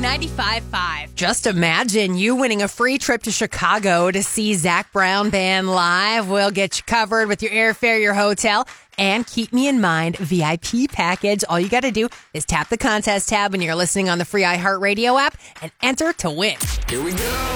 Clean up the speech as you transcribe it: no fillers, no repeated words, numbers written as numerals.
95.5. Just imagine you winning a free trip to Chicago to see Zac Brown Band live. We'll get you covered with your airfare, your hotel, and Keep Me in Mind VIP package. All you got to do is tap the contest tab when you're listening on the free iHeartRadio app and enter to win. Here we go.